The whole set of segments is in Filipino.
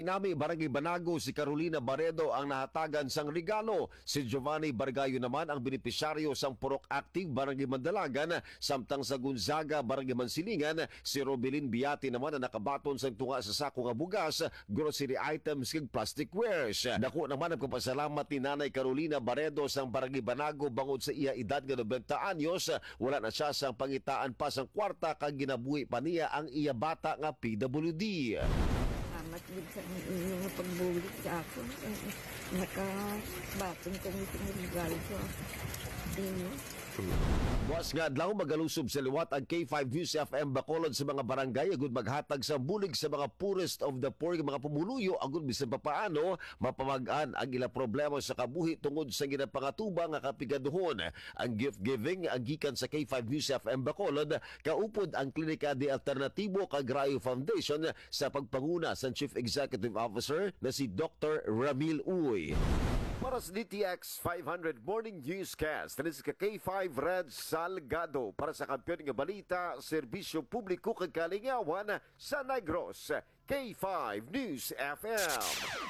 nami Barangay Banago si Carolina Barredo ang nahatagan sang regalo. Si Giovanni Bargayo naman ang benepisyaryo sang Purok Active Barangay Mandalagan, samtang sa Gonzaga Barangay Mansilingan si Robelin Biati naman ang nakabaton sang tunga sa sako nga bugas, grocery items kag plastic wares. Dako naman ang kapasalamat ni Nanay Carolina Barredo sang Barangay Banago bangod sa iya edad nga 90 anyos, wala na siya sang pangitaan pa sang kwarta kag ginabuhi pa niya ang iya bata nga PWD. Salamat din sa inyong pagbulit sa ako. Nakabatong kami sa regalo ko. Inyo. Buwas nga adlaw magalusob sa liwat ang K5 News FM Bacolod sa mga barangay agud maghatag sa bulig sa mga poorest of the poor, mga pumuluyo agud bisan papaano mapamag-an ang ila problema sa kabuhi tungod sa ginapangatuba nga kapigaduhon. Ang gift giving ang gikan sa K5 News FM Bacolod kaupod ang Klinika de Alternatibo kag Rayo Foundation sa pagpanguna sa Chief Executive Officer na si Dr. Ramil Uy. Para sa DTX 500 Morning Newscast, tanis ka K5 Red Salgado para sa kampiyon nga balita, serbisyo publiko kag kalingawan sa Negros. K5 News FM.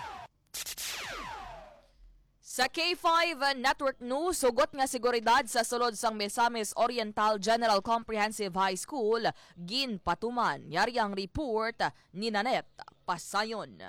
Sa K5 Network News, sugot nga seguridad sa sulod sang Misamis Oriental General Comprehensive High School, ginpatuman. Yari ang report ni Nanette Pasayon.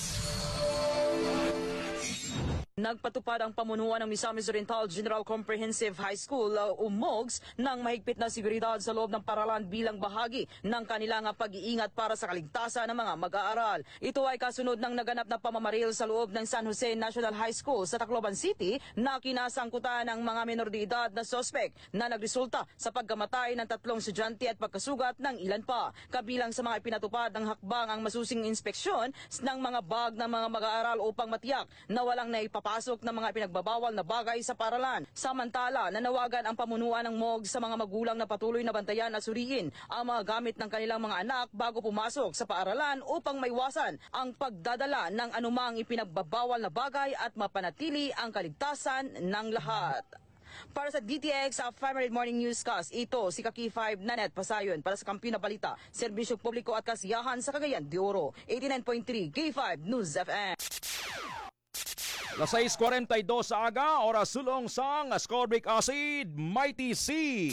Nagpatupad ang pamunuan ng Misamis Oriental General Comprehensive High School UMOGS ng mahigpit na seguridad sa loob ng paralan bilang bahagi ng kanilang pag-iingat para sa kaligtasan ng mga mag-aaral. Ito ay kasunod ng naganap na pamamaril sa loob ng San Jose National High School sa Tacloban City na kinasangkutan ng mga menor de edad na sospek na nagresulta sa pagkamatay ng 3 estudyante at pagkasugat ng ilan pa. Kabilang sa mga ipinatupad ng hakbang ang masusing inspeksyon ng mga bag ng mga mag-aaral upang matiyak na walang pasok ng mga pinagbabawal na bagay sa paralan. Samantala, nanawagan ang pamunuan ng MOG sa mga magulang na patuloy na bantayan at suriin ang mga gamit ng kanilang mga anak bago pumasok sa paaralan upang maiwasan ang pagdadala ng anumang ipinagbabawal na bagay at mapanatili ang kaligtasan ng lahat. Para sa DTX 500 Morning Newscast, ito si Kaki5 Nanette Pasayon para sa Kampiyon na Balita, Serbisyo Publiko at Kasiyahan sa Cagayan de Oro. 89.3 K5 News FM. Las 6:42 sa aga, oras sulong sang ascorbic acid, Mighty C.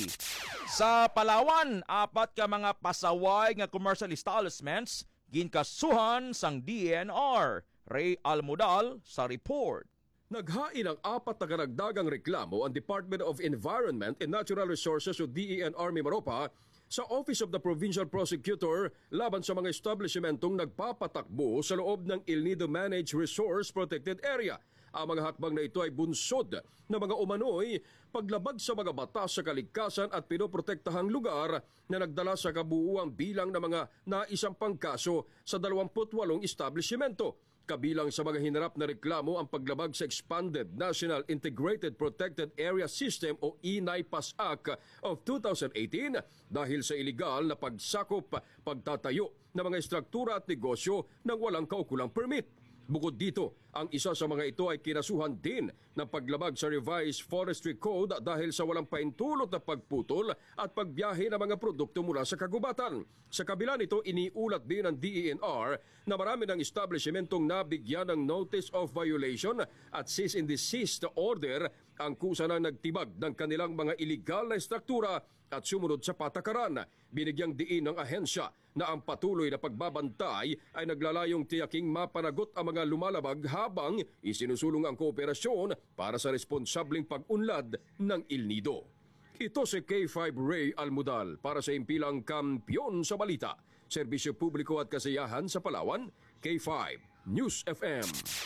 Sa Palawan, 4 ka mga pasaway nga commercial establishments ginkasuhan sang DENR. Ray Almodal sa report. Naghain ang 4 na karagdagang reklamo ang Department of Environment and Natural Resources o DENR Mimaropa sa Office of the Provincial Prosecutor laban sa mga establishmentong nagpapatakbo sa loob ng El Nido Managed Resource Protected Area. Ang mga hakbang na ito ay bunsod na mga umano'y paglabag sa mga batas sa kaligtasan at pinoprotektahang lugar na nagdala sa kabuuang bilang ng mga naisampang kaso sa 28 establishmento. Kabilang sa mga hinarap na reklamo ang paglabag sa Expanded National Integrated Protected Area System o ENIPAS Act of 2018 dahil sa iligal na pagsakop, pagtatayo ng mga estruktura at negosyo ng walang kaukulang permit. Bukod dito, ang isa sa mga ito ay kinasuhan din ng paglabag sa Revised Forestry Code dahil sa walang paintulot na pagputol at pagbiyahe ng mga produkto mula sa kagubatan. Sa kabila nito, iniulat din ng DENR na marami ng establishmentong nabigyan ng Notice of Violation at Cease and Desist Order ang kusa na nagtibag ng kanilang mga iligal na estruktura at sumunod sa patakaran. Binigyang diin ng ahensya na ang patuloy na pagbabantay ay naglalayong tiyaking mapanagot ang mga lumalabag habang isinusulong ang kooperasyon para sa responsableng pag-unlad ng El Nido. Ito si K5 Ray Almodal para sa impilang Kampiyon sa Balita, Serbisyo Publiko at Kasiyahan sa Palawan, K5 News FM.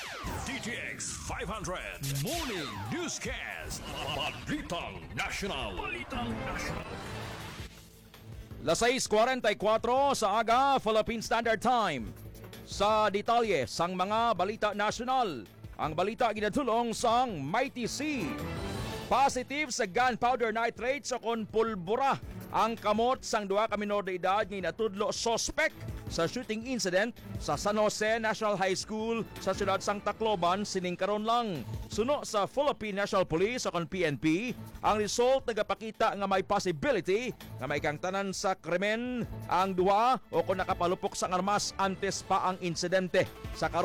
DTX 500 Morning Newscast. Balitang National. Las 6:44 sa aga, Philippine Standard Time. Sa detalye sang mga balita nasyonal, ang balita ginatulong sang Mighty C. Positive sa gunpowder nitrate sa konpulbura ang kamot sang 2 ka menor de edad nga natudlo sospek sa shooting incident sa San Jose National High School sa siyudad sang Tacloban sining karon lang. Suno sa Philippine National Police o PNP, ang result nagapakita nga may possibility nga may kang tanan sa krimen ang duha o kung nakapalupok sa armas antes pa ang insidente. Sa